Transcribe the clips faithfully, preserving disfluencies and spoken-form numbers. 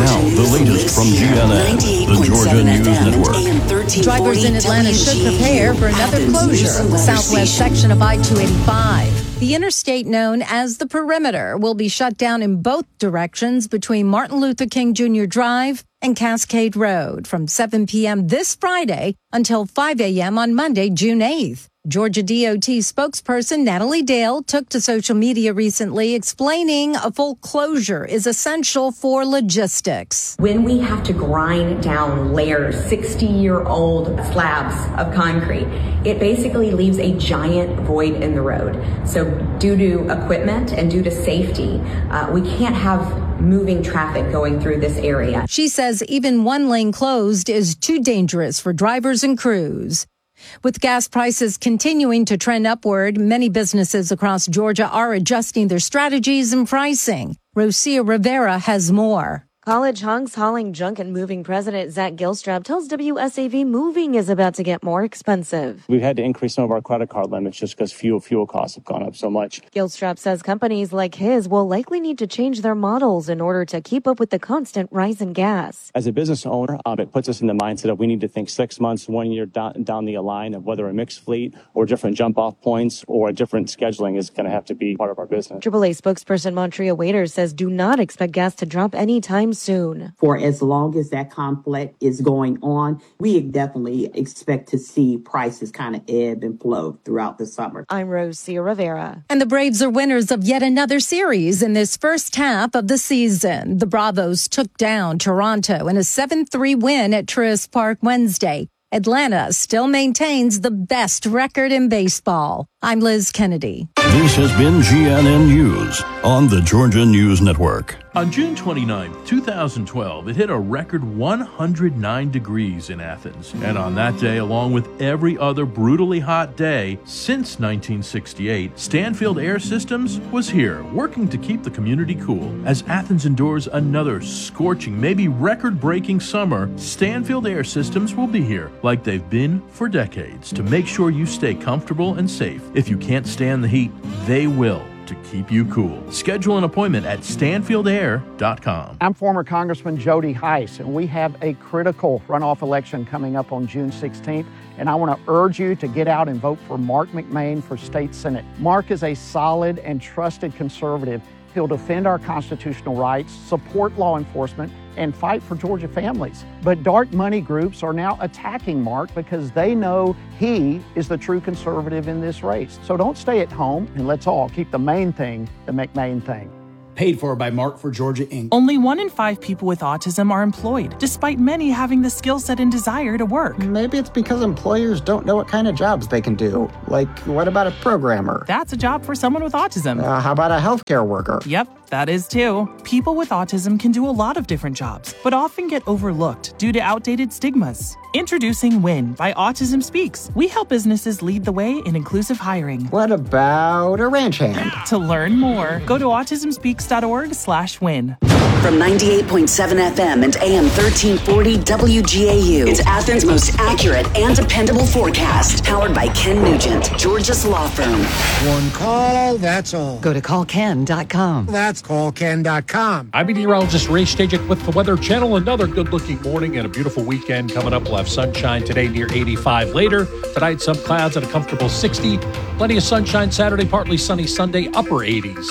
Now, the latest from G N N, the Georgia News Network. Drivers in Atlanta should prepare for another closure on the southwest section of I two eighty-five. The interstate known as the Perimeter will be shut down in both directions between Martin Luther King Junior Drive and Cascade Road from seven p.m. this Friday until five a.m. on Monday, June eighth. Georgia D O T spokesperson Natalie Dale took to social media recently explaining a full closure is essential for logistics. When we have to grind down layers, sixty-year-old slabs of concrete, it basically leaves a giant void in the road. So due to equipment and due to safety, uh, we can't have moving traffic going through this area. She says even one lane closed is too dangerous for drivers and crews. With gas prices continuing to trend upward, many businesses across Georgia are adjusting their strategies and pricing. Rosia Rivera has more. College hunks hauling junk and moving president Zach Gilstrap tells W S A V moving is about to get more expensive. We've had to increase some of our credit card limits just because fuel fuel costs have gone up so much. Gilstrap says companies like his will likely need to change their models in order to keep up with the constant rise in gas. As a business owner, um, it puts us in the mindset of we need to think six months, one year down, down the line of whether a mixed fleet or different jump-off points or a different scheduling is going to have to be part of our business. triple A spokesperson Montria Waiters says do not expect gas to drop anytime soon. For as long as that conflict is going on, we definitely expect to see prices kind of ebb and flow throughout the summer. I'm Rosia Rivera. And the Braves are winners of yet another series in this first half of the season. The Bravos took down Toronto in a seven three win at Truist Park Wednesday. Atlanta still maintains the best record in baseball. I'm Liz Kennedy. This has been G N N News on the Georgia News Network. On June twenty-ninth, two thousand twelve, it hit a record one hundred nine degrees in Athens. And on that day, along with every other brutally hot day since nineteen sixty-eight, Stanfield Air Systems was here, working to keep the community cool. As Athens endures another scorching, maybe record-breaking summer, Stanfield Air Systems will be here, like they've been for decades, to make sure you stay comfortable and safe. If you can't stand the heat, they will, to keep you cool. Schedule an appointment at stanfield air dot com. I'm former Congressman Jody Hice, and we have a critical runoff election coming up on June sixteenth, and I want to urge you to get out and vote for Mark McMain for State Senate. Mark is a solid and trusted conservative. He'll defend our constitutional rights, support law enforcement, and fight for Georgia families. But dark money groups are now attacking Mark because they know he is the true conservative in this race. So don't stay at home, and let's all keep the main thing the McMain thing. Paid for by Mark for Georgia, Incorporated. Only one in five people with autism are employed, despite many having the skill set and desire to work. Maybe it's because employers don't know what kind of jobs they can do. Like, what about a programmer? That's a job for someone with autism. Uh, how about a healthcare worker? Yep, that is too. People with autism can do a lot of different jobs, but often get overlooked due to outdated stigmas. Introducing WIN by Autism Speaks. We help businesses lead the way in inclusive hiring. What about a ranch hand? To learn more, go to autism speaks dot org slash win. From ninety-eight point seven F M and A M thirteen forty W G A U, it's Athens' most accurate and dependable forecast. Powered by Ken Nugent, Georgia's law firm. One call, that's all. Go to call ken dot com. That's call ken dot com. I'm meteorologist Ray Stajic with the Weather Channel. Another good-looking morning and a beautiful weekend coming up. We'll have sunshine today near eighty-five later. Tonight, some clouds at a comfortable sixty. Plenty of sunshine Saturday, partly sunny Sunday, upper eighties.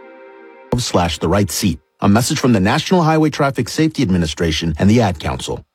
Slash the right seat. A message from the National Highway Traffic Safety Administration and the Ad Council.